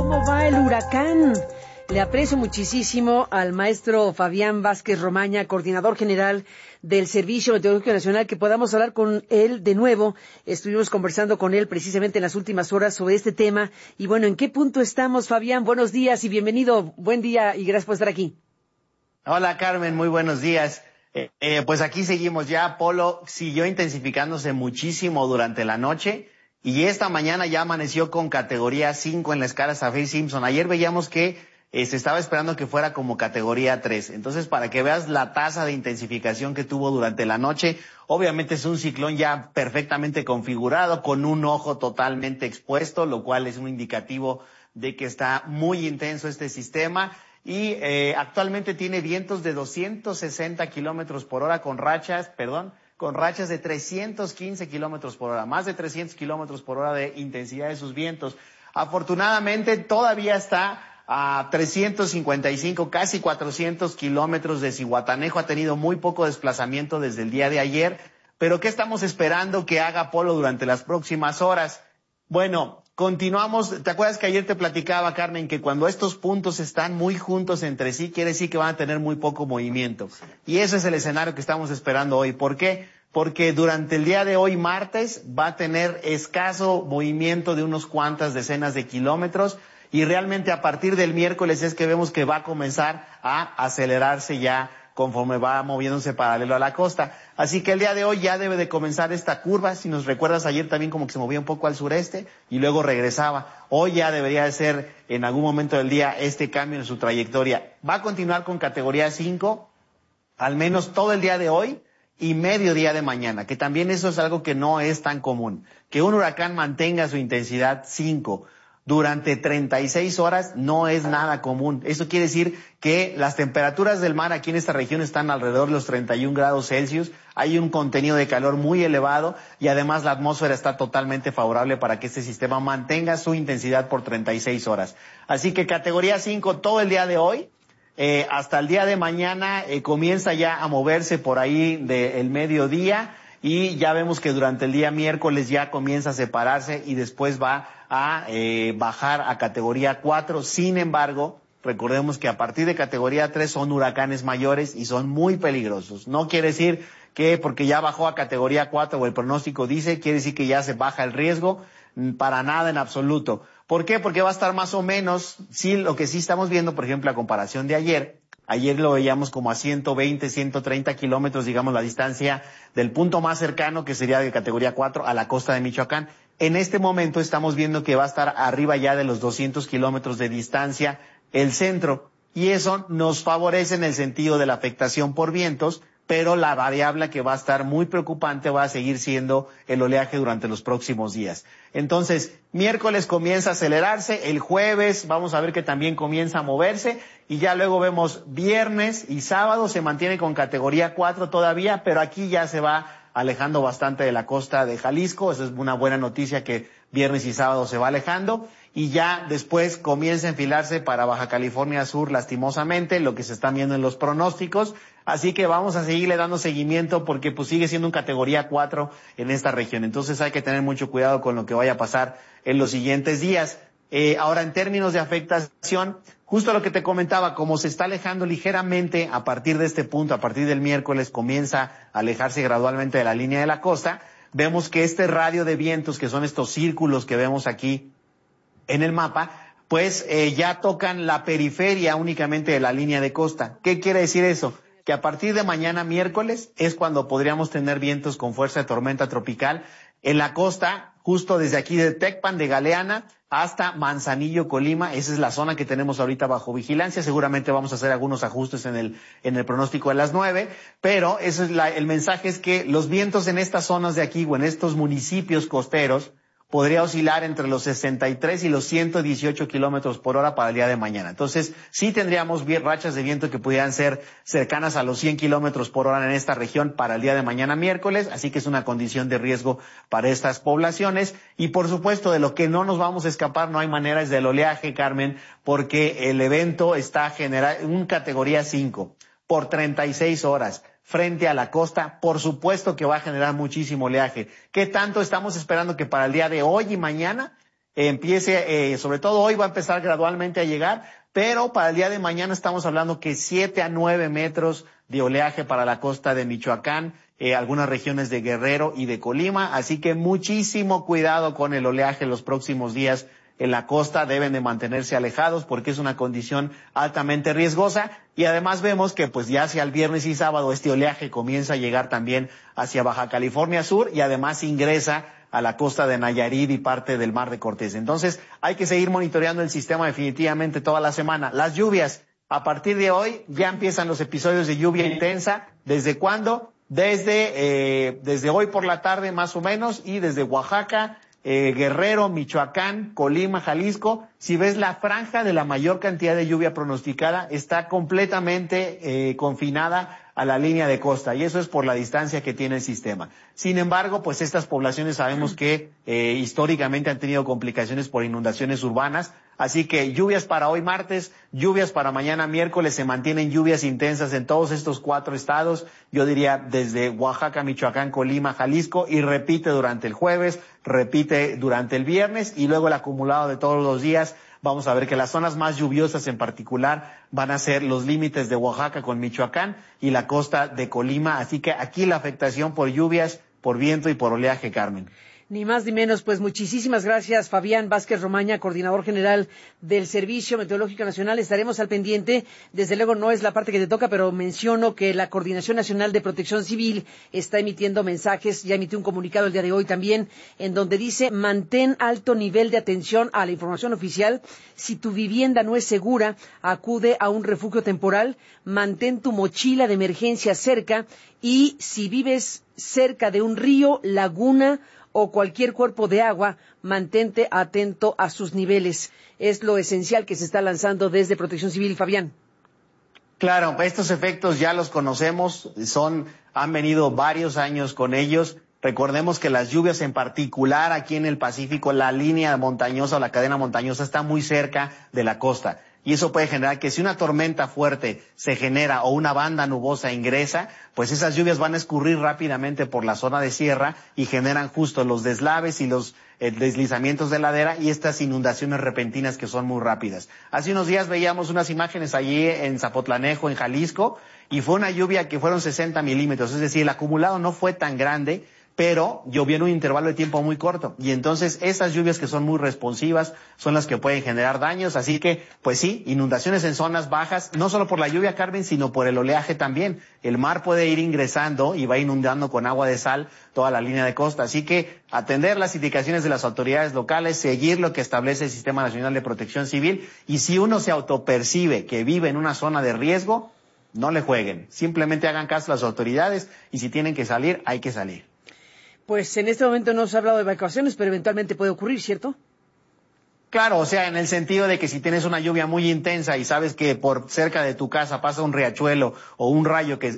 ¿Cómo va el huracán? Le aprecio muchísimo al maestro Fabián Vázquez Romaña, coordinador general del Servicio Meteorológico Nacional, que podamos hablar con él de nuevo. Estuvimos conversando con él precisamente en las últimas horas sobre este tema. Y bueno, ¿en qué punto estamos, Fabián? Buenos días y bienvenido. Buen día y gracias por estar aquí. Hola, Carmen. Muy buenos días. Pues aquí seguimos ya. Polo siguió intensificándose muchísimo durante la noche y esta mañana ya amaneció con categoría 5 en la escala Saffir-Simpson. Ayer veíamos que se estaba esperando que fuera como categoría 3. Entonces, para que veas la tasa de intensificación que tuvo durante la noche, obviamente es un ciclón ya perfectamente configurado, con un ojo totalmente expuesto, lo cual es un indicativo de que está muy intenso este sistema. Y actualmente tiene vientos de 260 kilómetros por hora con rachas de 315 kilómetros por hora, más de 300 kilómetros por hora de intensidad de sus vientos. Afortunadamente todavía está a 355, casi 400 kilómetros de Zihuatanejo. Ha tenido muy poco desplazamiento desde el día de ayer. Pero ¿qué estamos esperando que haga Polo durante las próximas horas? Bueno, continuamos. ¿Te acuerdas que ayer te platicaba, Carmen, que cuando estos puntos están muy juntos entre sí, quiere decir que van a tener muy poco movimiento? Y ese es el escenario que estamos esperando hoy. ¿Por qué? Porque durante el día de hoy, martes, va a tener escaso movimiento de unos cuantas decenas de kilómetros. Y realmente a partir del miércoles es que vemos que va a comenzar a acelerarse ya conforme va moviéndose paralelo a la costa. Así que el día de hoy ya debe de comenzar esta curva. Si nos recuerdas, ayer también como que se movía un poco al sureste y luego regresaba. Hoy ya debería de ser en algún momento del día este cambio en su trayectoria. Va a continuar con categoría 5, al menos todo el día de hoy y medio día de mañana, que también eso es algo que no es tan común. Que un huracán mantenga su intensidad 5 durante 36 horas no es nada común. Eso quiere decir que las temperaturas del mar aquí en esta región están alrededor de los 31 grados Celsius. Hay un contenido de calor muy elevado y además la atmósfera está totalmente favorable para que este sistema mantenga su intensidad por 36 horas. Así que categoría 5 todo el día de hoy. Hasta el día de mañana comienza ya a moverse por ahí del mediodía. Y ya vemos que durante el día miércoles ya comienza a separarse y después va a bajar a categoría 4. Sin embargo, recordemos que a partir de categoría 3 son huracanes mayores y son muy peligrosos. No quiere decir que porque ya bajó a categoría 4 o el pronóstico dice, quiere decir que ya se baja el riesgo, para nada en absoluto. ¿Por qué? Porque va a estar más o menos, sí, lo que sí estamos viendo, por ejemplo, la comparación de ayer. Ayer lo veíamos como a 120, 130 kilómetros, digamos, la distancia del punto más cercano, que sería de categoría 4, a la costa de Michoacán. En este momento estamos viendo que va a estar arriba ya de los 200 kilómetros de distancia el centro. Y eso nos favorece en el sentido de la afectación por vientos, pero la variable que va a estar muy preocupante va a seguir siendo el oleaje durante los próximos días. Entonces, miércoles comienza a acelerarse, el jueves vamos a ver que también comienza a moverse, y ya luego vemos viernes y sábado se mantiene con categoría 4 todavía, pero aquí ya se va alejando bastante de la costa de Jalisco. Eso es una buena noticia, que viernes y sábado se va alejando, y ya después comienza a enfilarse para Baja California Sur, lastimosamente, lo que se está viendo en los pronósticos. Así que vamos a seguirle dando seguimiento porque pues sigue siendo un categoría 4 en esta región. Entonces hay que tener mucho cuidado con lo que vaya a pasar en los siguientes días. Ahora, en términos de afectación, justo lo que te comentaba, como se está alejando ligeramente a partir de este punto, a partir del miércoles comienza a alejarse gradualmente de la línea de la costa, vemos que este radio de vientos, que son estos círculos que vemos aquí en el mapa, pues ya tocan la periferia únicamente de la línea de costa. ¿Qué quiere decir eso? Que a partir de mañana miércoles es cuando podríamos tener vientos con fuerza de tormenta tropical en la costa, justo desde aquí de Tecpan, de Galeana, hasta Manzanillo, Colima. Esa es la zona que tenemos ahorita bajo vigilancia. Seguramente vamos a hacer algunos ajustes en el pronóstico de las 9, pero eso es el mensaje es que los vientos en estas zonas de aquí o en estos municipios costeros podría oscilar entre los 63 y los 118 kilómetros por hora para el día de mañana. Entonces, sí tendríamos rachas de viento que pudieran ser cercanas a los 100 kilómetros por hora en esta región para el día de mañana miércoles, así que es una condición de riesgo para estas poblaciones. Y por supuesto, de lo que no nos vamos a escapar, no hay manera, es del oleaje, Carmen, porque el evento está generando un categoría 5 por 36 horas. Frente a la costa, por supuesto que va a generar muchísimo oleaje. ¿Qué tanto estamos esperando que para el día de hoy y mañana empiece, sobre todo hoy va a empezar gradualmente a llegar, pero para el día de mañana estamos hablando que 7 a 9 metros de oleaje para la costa de Michoacán, algunas regiones de Guerrero y de Colima, así que muchísimo cuidado con el oleaje los próximos días en la costa, deben de mantenerse alejados porque es una condición altamente riesgosa y además vemos que pues ya hacia el viernes y sábado este oleaje comienza a llegar también hacia Baja California Sur y además ingresa a la costa de Nayarit y parte del Mar de Cortés. Entonces hay que seguir monitoreando el sistema definitivamente toda la semana. Las lluvias, a partir de hoy ya empiezan los episodios de lluvia intensa. ¿Desde cuándo? Desde hoy por la tarde más o menos y desde Oaxaca, Guerrero, Michoacán, Colima, Jalisco. Si ves la franja de la mayor cantidad de lluvia pronosticada, está completamente confinada a la línea de costa y eso es por la distancia que tiene el sistema. Sin embargo, pues estas poblaciones sabemos que históricamente han tenido complicaciones por inundaciones urbanas, así que lluvias para hoy martes, lluvias para mañana miércoles, se mantienen lluvias intensas en todos estos 4 estados, yo diría desde Oaxaca, Michoacán, Colima, Jalisco y repite durante el jueves, repite durante el viernes y luego el acumulado de todos los días. Vamos a ver que las zonas más lluviosas en particular van a ser los límites de Oaxaca con Michoacán y la costa de Colima. Así que aquí la afectación por lluvias, por viento y por oleaje, Carmen. Ni más ni menos, pues muchísimas gracias, Fabián Vázquez Romaña, coordinador general del Servicio Meteorológico Nacional. Estaremos al pendiente. Desde luego no es la parte que te toca, pero menciono que la Coordinación Nacional de Protección Civil está emitiendo mensajes, ya emitió un comunicado el día de hoy también, en donde dice: mantén alto nivel de atención a la información oficial. Si tu vivienda no es segura, acude a un refugio temporal, mantén tu mochila de emergencia cerca y si vives cerca de un río, laguna o cualquier cuerpo de agua, mantente atento a sus niveles. Es lo esencial que se está lanzando desde Protección Civil, Fabián. Claro, estos efectos ya los conocemos, han venido varios años con ellos. Recordemos que las lluvias en particular aquí en el Pacífico, la línea montañosa o la cadena montañosa está muy cerca de la costa. Y eso puede generar que si una tormenta fuerte se genera o una banda nubosa ingresa, pues esas lluvias van a escurrir rápidamente por la zona de sierra y generan justo los deslaves y los deslizamientos de ladera y estas inundaciones repentinas que son muy rápidas. Hace unos días veíamos unas imágenes allí en Zapotlanejo, en Jalisco, y fue una lluvia que fueron 60 milímetros, es decir, el acumulado no fue tan grande, pero llovió en un intervalo de tiempo muy corto. Y entonces esas lluvias que son muy responsivas son las que pueden generar daños. Así que, pues sí, inundaciones en zonas bajas, no solo por la lluvia, Carmen, sino por el oleaje también. El mar puede ir ingresando y va inundando con agua de sal toda la línea de costa. Así que atender las indicaciones de las autoridades locales, seguir lo que establece el Sistema Nacional de Protección Civil. Y si uno se autopercibe que vive en una zona de riesgo, no le jueguen. Simplemente hagan caso a las autoridades y si tienen que salir, hay que salir. Pues en este momento no se ha hablado de evacuaciones, pero eventualmente puede ocurrir, ¿cierto? Claro, o sea, en el sentido de que si tienes una lluvia muy intensa y sabes que por cerca de tu casa pasa un riachuelo o un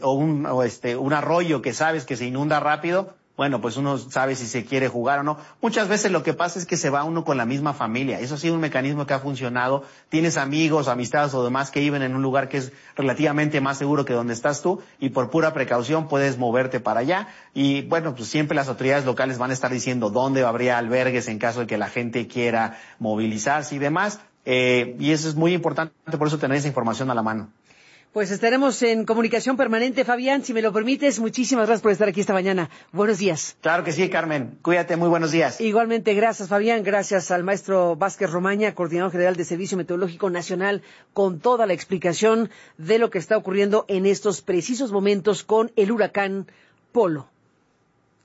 un arroyo que sabes que se inunda rápido, bueno, pues uno sabe si se quiere jugar o no. Muchas veces lo que pasa es que se va uno con la misma familia. Eso ha sido un mecanismo que ha funcionado. Tienes amigos, amistades o demás que viven en un lugar que es relativamente más seguro que donde estás tú y por pura precaución puedes moverte para allá. Y bueno, pues siempre las autoridades locales van a estar diciendo dónde habría albergues en caso de que la gente quiera movilizarse y demás. Y eso es muy importante, por eso tener esa información a la mano. Pues estaremos en comunicación permanente, Fabián, si me lo permites. Muchísimas gracias por estar aquí esta mañana. Buenos días. Claro que sí, Carmen. Cuídate, muy buenos días. Igualmente, gracias, Fabián. Gracias al maestro Vázquez Romaña, coordinador general de Servicio Meteorológico Nacional, con toda la explicación de lo que está ocurriendo en estos precisos momentos con el huracán Polo.